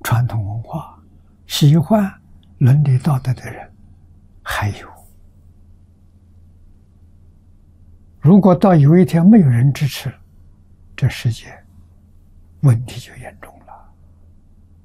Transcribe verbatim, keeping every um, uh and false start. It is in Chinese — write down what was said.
传统文化、喜欢伦理道德的人还有。如果到有一天没有人支持了，这世界问题就严重。